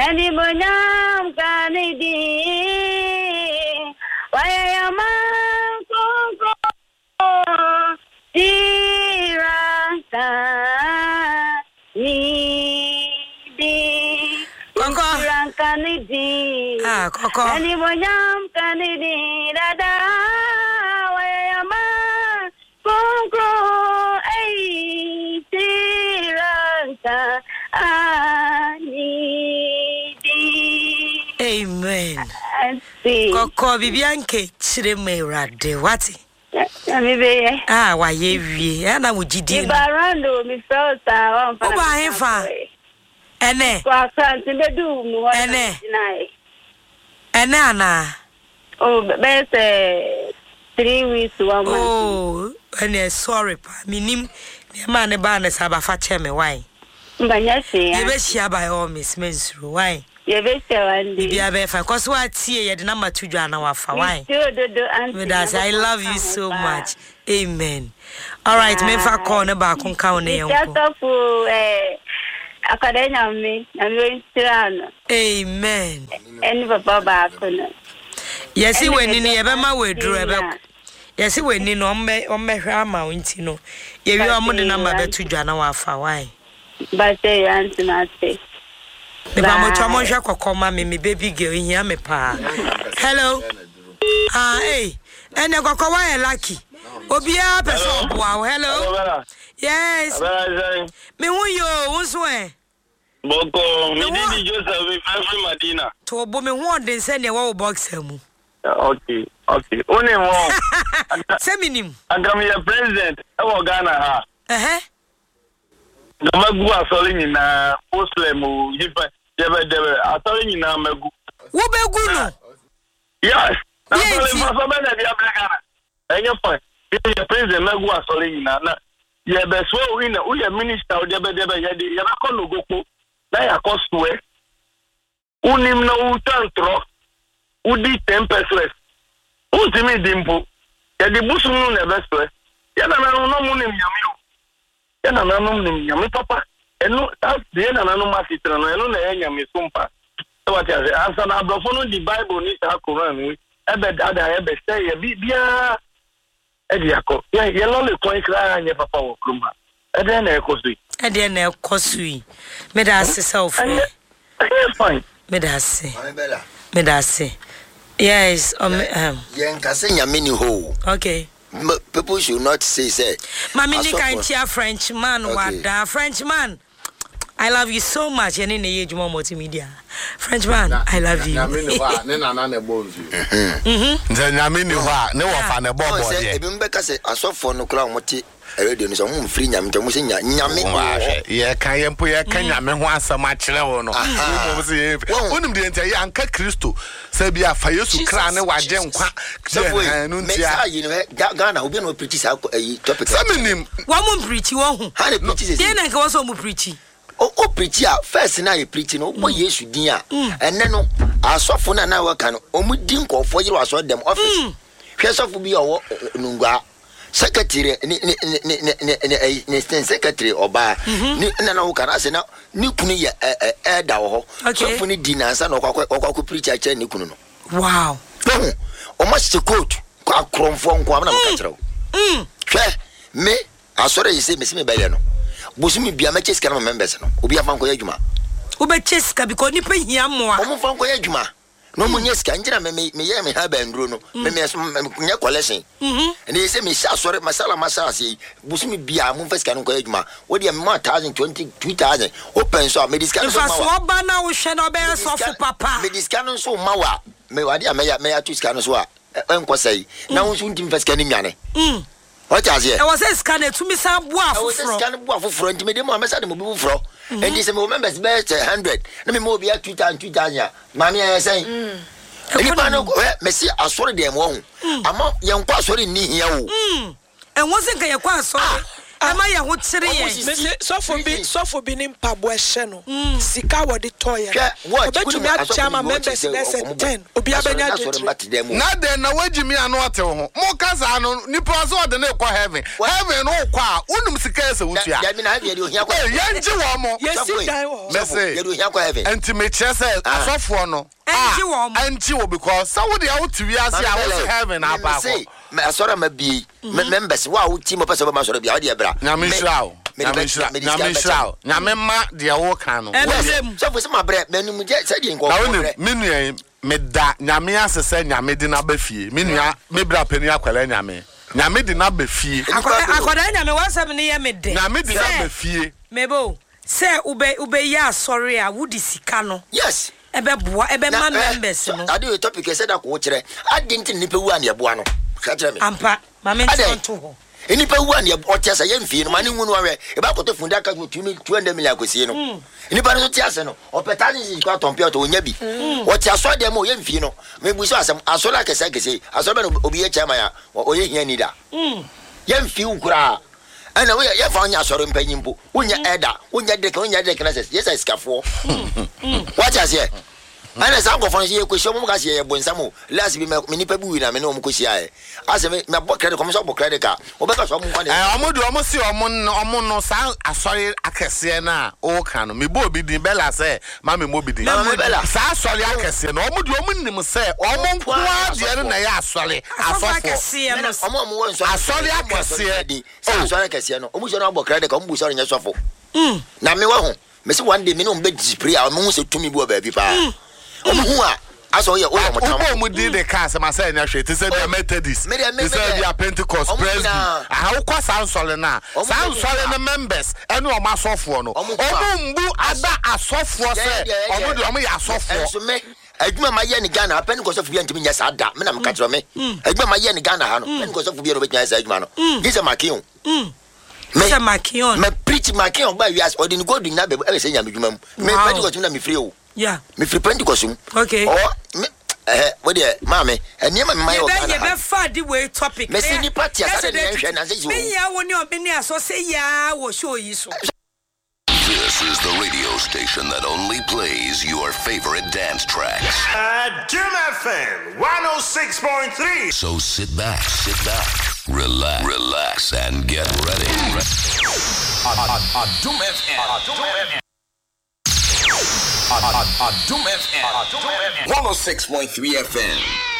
Any Monyam Kanidi, why am I Tiranta Nidi Kanidi, any Monyam Kanidi, Dada, why am I Tiranta Amen. Koko bibianke chire me rade wati. Wa ye wie. Na wo gidi. Ibarando mi felta wa mfa. Oba hefa. Ene. Kwa kanti bedu mu wa. Ene ana. Oh, bese 3 weeks 1 month. Oh, ene sorry pa. Minim ne ma ne ba ne sabafa che me why. Mbanya se ya. Ebe shia by all miss mensuru why. You be one day. Bibia be fa cause what tie ye de na matudwa na wafa why. I love you so much. Amen. All right, me fa call ne ba kon ka one yenko. Akadenya me na me tirano. Amen. Eni papa ba kono. Yesi weni ni ebe ma wedru ebe. Yesi weni no ommehwe ama wonti no. Ye wi omo de na ma betudwa na wafa why. Ba say you answer na say. Me ba mo chwa mo hwe kokoma me baby girl hia me pa. Hello. Hey. Ene kokowa e lucky. Obia person boa. Hello. Yes. Me hu yo, wonso e. Boko, me di Joseph me from Medina. To bo me hu odin se ne wo box mu. Okay. Oni mo. Seminim. Agam ya president e wo Ghana ha. Na magu asori nyina Muslim yifa debe asori nyina magu. Wo begu no? Yes. Na asori maso be na dia Ghana. Enye fine. Ye president magu asori nyina na ye be so win u ye minister o debe ye ba ko no gopo. Na ya cost we. Unim na u tantro. Udi 10%. Utimi dimpo. Ye di busu no na be so. Ya na no mu nim nyame. Na nanum nim nyame papa enu that dey na nanum asitra no enu na nyame sumpa so what you say answer na brofo no the Bible ni ta Quran we ebe dada ebe say ye bia e di akọ ye lo le kon kra anya papa wo kruma e dey na ekosui me da ase self fine me da ase yes yen ka se nyame ni ho okay. People should not say Mami ni kantia Frenchman wada Frenchman I love you so much and in age more multimedia Frenchman I love you Nyamini wa ne nana ne bonzu nze nyamini wa ne wo fa ne bobo de ebi mbeka se asofo no kura omoti radio ni so mu free nyame to mu se nyame ye kan ye mpo ye kan nyame ho asam a kire wo no mo se onim de ntia ye anka Kristo se bia fa Yesu kra ne waje nkwa no ntia me say you Ghana obi no preach sa topic saminim wa mo preach wo ho ha ne preach se dey na ka wo so mo preach o preach a first na ye preach no mo Yesu din a enne no asofo na wa kan o mu din kofo yiro aso dem office hwe sofo bi owo nungwa secretary ni secretary oba ni na wo kan ase na ni kunu ye da wo ho sofo ni din ansa na okwa preach a che ni kunu no wow o ma se coat kwa kromfo nko amna mka kire wo hwe me asore yise me se me bele no bosumi bia ma cheska na members no obi afa nko yadwuma obe cheska because ni pe hia moa o mo fa nko yadwuma no mo nyeska njira me ye me ha banduro no me nya collection and he say me sha sore masala say bosumi bia mo fa ska nko yadwuma wo de me 2020 open so me diska so ma so ba na wo hwe na obe so fu papa me diska no so ma wa me wade me ya tu ska no so a enko sai na wo so ntim fa ska ni miane what is here? I was a scanner to me some bois. I was a scanner for front. Me demo message mo bu fro. And this me members best 100. Na me mo bia 2000. Mami I say. Any man me see asori dem wo. Ama yen kwa asori ni hia wo. And wasn't ka ye kwa asori. Ama ya ho tire ye. Sofo bi ni mpabo ehye no. Sika wo de toy. Obetumi achama members less than 10. Obi abenya de. Na de na wagimi ano ate ho. Mo kasa no nipa so de na ekọ heaven. Heaven no kwa a unum sika ese wutua. Ya bi na heaven de ohia kwa. Ya nji wo mo. Yesi dan wo. Ya do ohia kwa heaven. Enti me kire se asofo no. Anti wo because so wo de a wo tiwi ase a wo heaven aba ko. Me asora ma bi members wa wo team person ba asora bi a wo de bra. Nyame shrao. Nyame ma de wo kan no. So for some bre menum je se de nko. Na wo menu me da nyame asese nyame de na ba fie. Menua me bra pani akwala nyame. Nyame de na ba fie. Akwala nyame wasam ne ye me de. Nyame de na ba fie. Mebo se ube ya sorry a wudi sika no. Yes. Ebe boa ebe ma members no. Ade we topic e said that ko kire. Ade ntin nipa wu an ye boa no. Ka kire me. Ampa ma me ntin to ho. Nipa wu an ye otiasa ye mfie no ma ne hu no awe. E ba koto funda ka 200 million akosie no. Nipa no tiase no. Opetani si kwa tompia to onya bi. Otiaso de mo ye mfie no. Me bu so asem asola kese asola no obi ye chama ya. Oye hia ni da. Ye mfie ukura. Ana we ye fa onya asoro mpanyimpo. Onya eda, onya dek na ses. Yes iskafo. What as here? Ana sa go fon ye kwesi omo ka se ye bonsam last bi me nipa bi wi na me no omo kwesi aye ase me bo credit come so bo credit ka obeka so omo kwa omo do omo si omo no sa asori akese na o kan no me bo obi din bela se ma me mo bi din sa asori akese no omo do omo nim se omo kwa de na ya asori asofo omo won so asori akese sa asori akese no omo so na bo credit ka omo bu so nya sofo na me wa ho me se one day me no be display a omo se tumi bu ba bi pa omo a aso ye o mo tam omo di the car se ma say na hwe te say the Methodist te say the Pentecost Presby aha wo kwa sansole na sansole na members ene o ma asofo no omo mbu ada asofo se omo de omo ya asofo so me adwuma ma ye ni Ghana Pentecost of biantimi nya sa da me na me ka tro me adwuma ma ye ni Ghana ha no Pentecost of biantimi nya sa adwuma no gise makion me preach makion ba wias odin go do na be e se nya me dwuma mu me Pentecost na me free o. Yeah. Me free Pentecost. Okay. Oh, what there, mommy? And you my be far the way topic. Me see ni party as na say you. Me ya woni obini aso say ya wo show yi so. This is the radio station that only plays your favorite dance tracks. Jim FM 106.3. So sit back, relax, and get ready. Doom FM. Doom FM 106.3 FM.